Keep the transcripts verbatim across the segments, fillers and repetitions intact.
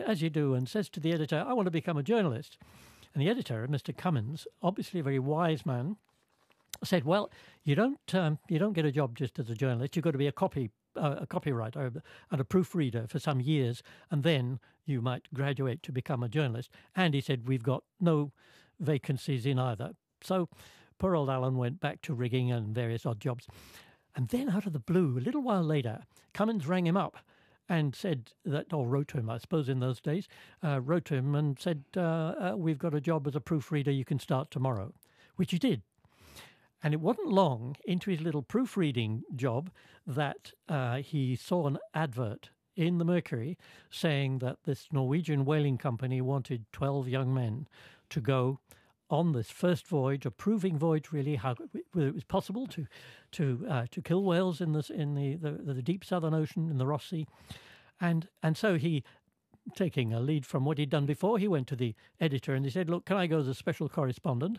as you do, and says to the editor, I want to become a journalist. And the editor, Mister Cummins, obviously a very wise man, said, well, you don't um, you don't get a job just as a journalist. You've got to be a copy uh, a copywriter and a proofreader for some years, and then you might graduate to become a journalist. And he said, we've got no vacancies in either. So poor old Alan went back to rigging and various odd jobs. And then out of the blue, a little while later, Cummins rang him up and said that, or wrote to him, I suppose in those days, uh, wrote to him and said, uh, uh, we've got a job as a proofreader, you can start tomorrow, which he did. And it wasn't long into his little proofreading job that uh, he saw an advert in the Mercury saying that this Norwegian whaling company wanted twelve young men to go on this first voyage, a proving voyage, really, how whether it was possible to to uh, to kill whales in this in the, the the deep Southern Ocean, in the Ross Sea, and and so he, taking a lead from what he'd done before, he went to the editor and he said, "Look, can I go as a special correspondent?"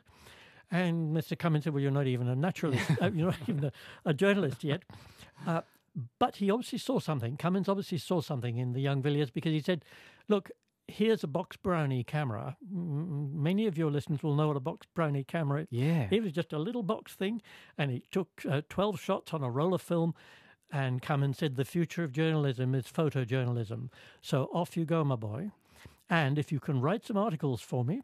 And Mister Cummins said, "Well, you're not even a naturalist, uh, you're not even a, a journalist yet." Uh, but he obviously saw something. Cummins obviously saw something in the young Villiers, because he said, "Look, here's a Box Brownie camera." Many of your listeners will know what a Box Brownie camera is. Yeah. It was just a little box thing, and it took uh, twelve shots on a roll of film. And Cummins said, "The future of journalism is photojournalism. So off you go, my boy. And if you can write some articles for me,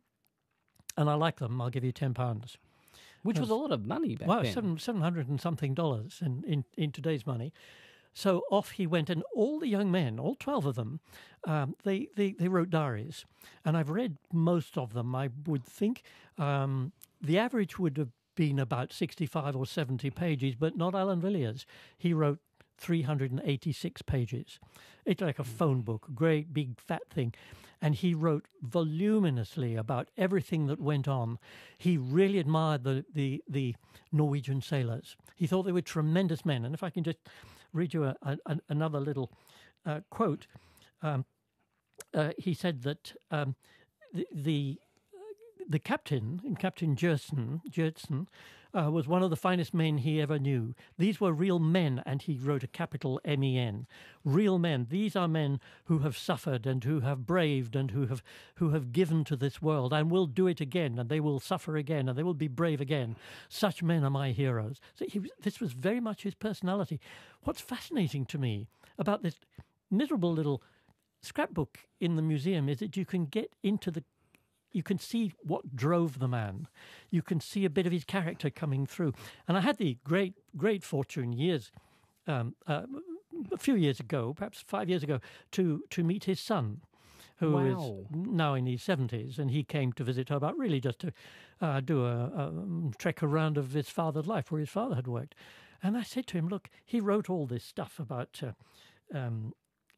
and I like them, I'll give you ten pounds." Which was a lot of money back wow, then. seven, 700 and something dollars in, in, in today's money. So off he went, and all the young men, all twelve of them, um, they, they, they wrote diaries. And I've read most of them, I would think. Um, the average would have been about sixty-five or seventy pages, but not Alan Villiers. He wrote three hundred eighty-six pages. It's like a phone book, a great big fat thing. And he wrote voluminously about everything that went on. He really admired the, the, the Norwegian sailors. He thought they were tremendous men. And if I can just read you a, a, another little uh, quote, um, uh, he said that um, the, the the captain, Captain Jerson, Jerson uh, was one of the finest men he ever knew. These were real men, and he wrote a capital M E N. Real men. These are men who have suffered and who have braved and who have who have given to this world and will do it again, and they will suffer again, and they will be brave again. Such men are my heroes. So he was, this was very much his personality. What's fascinating to me about this miserable little scrapbook in the museum is that you can get into the You can see what drove the man. You can see a bit of his character coming through. And I had the great, great fortune years, um, uh, a few years ago, perhaps five years ago, to to meet his son, who Wow. is now in his seventies. And he came to visit Hobart, really just to uh, do a, a trek around of his father's life, where his father had worked. And I said to him, look, he wrote all this stuff about Uh, um,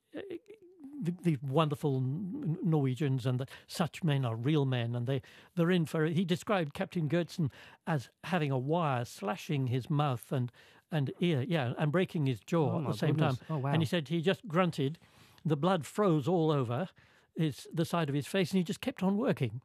The, the wonderful Norwegians, and that such men are real men, and they, they're in for it. He described Captain Gertsen as having a wire slashing his mouth and, and ear, yeah, and breaking his jaw Oh, at my the same goodness. time. Oh, wow. And he said he just grunted, the blood froze all over his, the side of his face, and he just kept on working.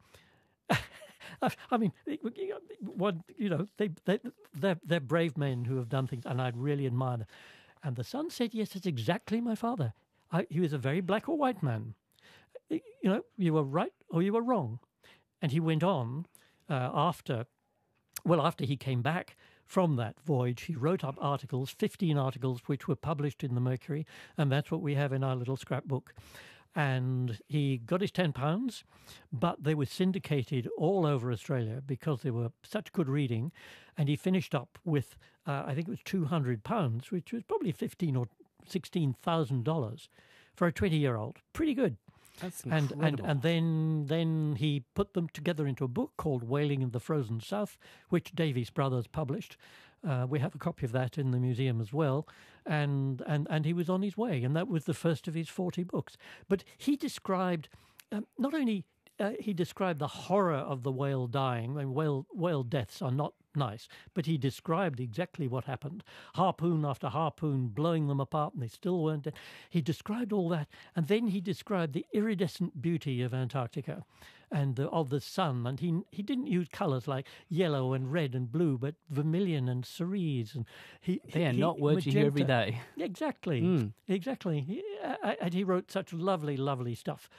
I mean, one, you know, they, they, they're, they're brave men who have done things, and I really admire them. And the son said, yes, that's exactly my father. I, he was a very black or white man. You know, you were right or you were wrong. And he went on uh, after, well, after he came back from that voyage, he wrote up articles, fifteen articles, which were published in the Mercury, and that's what we have in our little scrapbook. And he got his ten pounds, but they were syndicated all over Australia because they were such good reading. And he finished up with, uh, I think it was two hundred pounds, which was probably fifteen or sixteen thousand dollars for a twenty-year-old. Pretty good. That's And, incredible. and and then then he put them together into a book called Whaling in the Frozen South, which Davies Brothers published. Uh, we have a copy of that in the museum as well. And and and he was on his way, and that was the first of his forty books. But he described um, not only uh, he described the horror of the whale dying. I mean, whale whale deaths are not nice, but he described exactly what happened. Harpoon after harpoon blowing them apart, and they still weren't dead. He described all that, and then he described the iridescent beauty of Antarctica and the, of the sun. And he he didn't use colours like yellow and red and blue, but vermilion and cerise. And he They are he, not working here every magenta. day. Exactly, Mm. exactly. He, uh, and he wrote such lovely, lovely stuff